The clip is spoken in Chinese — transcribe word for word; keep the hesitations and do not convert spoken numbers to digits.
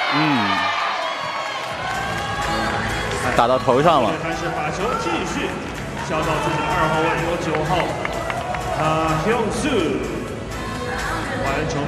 嗯，打到头上了。 开始把球继续交到自己的二号位，有九号，他 Hyung Soo 完成。